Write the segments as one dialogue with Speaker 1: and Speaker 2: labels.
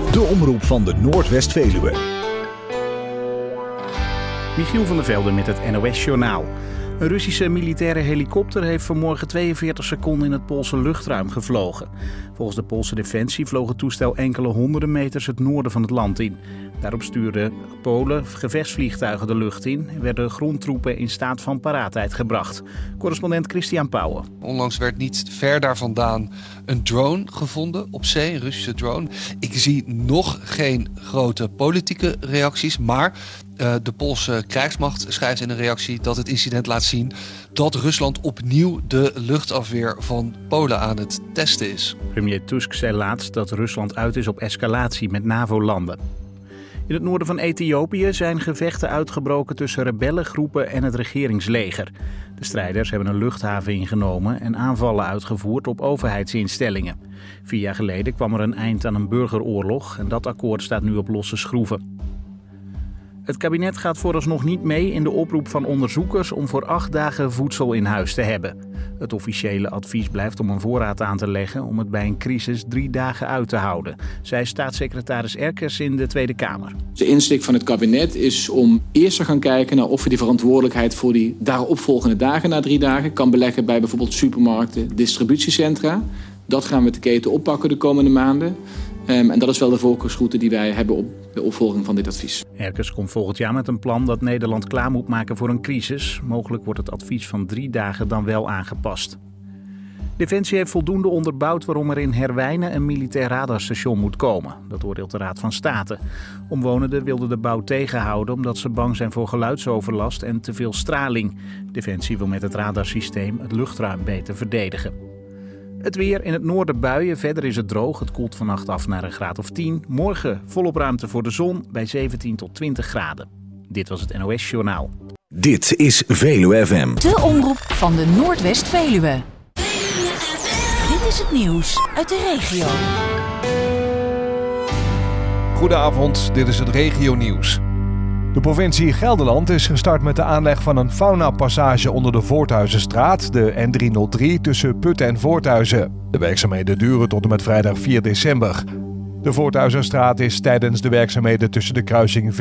Speaker 1: De omroep van de Noordwest-Veluwe.
Speaker 2: Michiel van der Velde met het NOS-journaal. Een Russische militaire helikopter heeft vanmorgen 42 seconden in het Poolse luchtruim gevlogen. Volgens de Poolse defensie vloog het toestel enkele honderden meters het noorden van het land in. Daarop stuurden Polen gevechtsvliegtuigen de lucht in en werden grondtroepen in staat van paraatheid gebracht. Correspondent Christian Pauwen.
Speaker 3: Onlangs werd niet ver daar vandaan een drone gevonden op zee, een Russische drone. Ik zie nog geen grote politieke reacties, maar de Poolse krijgsmacht schrijft in een reactie dat het incident laat zien dat Rusland opnieuw de luchtafweer van Polen aan het testen is.
Speaker 2: Premier Tusk zei laatst dat Rusland uit is op escalatie met NAVO-landen. In het noorden van Ethiopië zijn gevechten uitgebroken tussen rebellengroepen en het regeringsleger. De strijders hebben een luchthaven ingenomen en aanvallen uitgevoerd op overheidsinstellingen. 4 jaar geleden kwam er een eind aan een burgeroorlog en dat akkoord staat nu op losse schroeven. Het kabinet gaat vooralsnog niet mee in de oproep van onderzoekers om voor 8 dagen voedsel in huis te hebben. Het officiële advies blijft om een voorraad aan te leggen om het bij een crisis 3 dagen uit te houden, zei staatssecretaris Erkers in de Tweede Kamer.
Speaker 4: De insteek van het kabinet is om eerst te gaan kijken naar of we die verantwoordelijkheid voor die daaropvolgende dagen na 3 dagen kan beleggen bij bijvoorbeeld supermarkten, distributiecentra. Dat gaan we de keten oppakken de komende maanden. En dat is wel de focusroute die wij hebben op de opvolging van dit advies.
Speaker 2: Erkers komt volgend jaar met een plan dat Nederland klaar moet maken voor een crisis. Mogelijk wordt het advies van 3 dagen dan wel aangepast. Defensie heeft voldoende onderbouwd waarom er in Herwijnen een militair radarstation moet komen. Dat oordeelt de Raad van State. Omwonenden wilden de bouw tegenhouden omdat ze bang zijn voor geluidsoverlast en te veel straling. Defensie wil met het radarsysteem het luchtruim beter verdedigen. Het weer in het noorden buien, verder is het droog. Het koelt vannacht af naar een graad of 10. Morgen volop ruimte voor de zon bij 17 tot 20 graden. Dit was het NOS Journaal.
Speaker 1: Dit is Veluwe FM.
Speaker 5: De omroep van de Noordwest-Veluwe. Dit is het nieuws uit de regio.
Speaker 6: Goedenavond, dit is het regionieuws. De provincie Gelderland is gestart met de aanleg van een faunapassage onder de Voorthuizenstraat, de N303, tussen Putten en Voorthuizen. De werkzaamheden duren tot en met vrijdag 4 december. De Voorthuizenstraat is tijdens de werkzaamheden tussen de kruising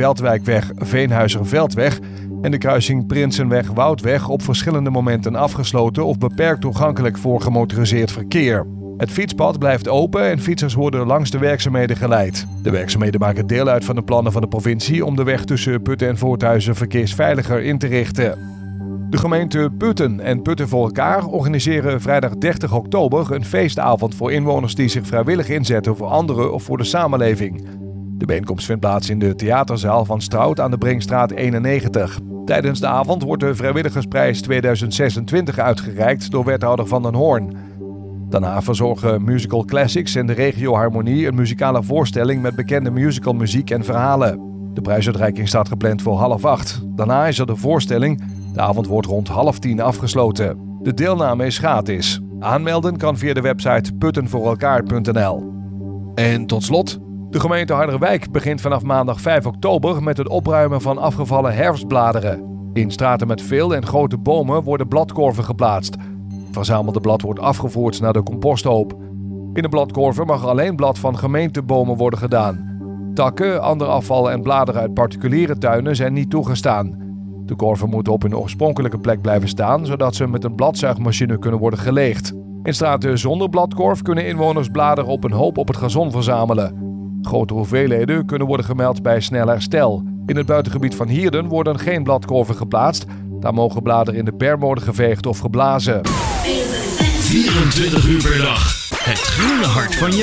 Speaker 6: Veldwijkweg-Veenhuizer-Veldweg en de kruising Prinsenweg-Woudweg op verschillende momenten afgesloten of beperkt toegankelijk voor gemotoriseerd verkeer. Het fietspad blijft open en fietsers worden langs de werkzaamheden geleid. De werkzaamheden maken deel uit van de plannen van de provincie om de weg tussen Putten en Voorthuizen verkeersveiliger in te richten. De gemeente Putten en Putten voor elkaar organiseren vrijdag 30 oktober een feestavond voor inwoners die zich vrijwillig inzetten voor anderen of voor de samenleving. De bijeenkomst vindt plaats in de theaterzaal van Strout aan de Brinkstraat 91. Tijdens de avond wordt de Vrijwilligersprijs 2026 uitgereikt door wethouder Van den Hoorn. Daarna verzorgen Musical Classics en de Regio Harmonie een muzikale voorstelling met bekende musicalmuziek en verhalen. De prijsuitreiking staat gepland voor 7:30. Daarna is er de voorstelling. De avond wordt rond 9:30 afgesloten. De deelname is gratis. Aanmelden kan via de website puttenvoorelkaar.nl. En tot slot, de gemeente Harderwijk begint vanaf maandag 5 oktober met het opruimen van afgevallen herfstbladeren. In straten met veel en grote bomen worden bladkorven geplaatst. Verzamelde blad wordt afgevoerd naar de composthoop. In de bladkorven mag alleen blad van gemeentebomen worden gedaan. Takken, ander afval en bladeren uit particuliere tuinen zijn niet toegestaan. De korven moeten op hun oorspronkelijke plek blijven staan, zodat ze met een bladzuigmachine kunnen worden geleegd. In straten zonder bladkorf kunnen inwoners bladeren op een hoop op het gazon verzamelen. Grote hoeveelheden kunnen worden gemeld bij Snel Herstel. In het buitengebied van Hierden worden geen bladkorven geplaatst. Daar mogen bladeren in de berm worden geveegd of geblazen.
Speaker 7: 24 uur per dag. Het groene hart van je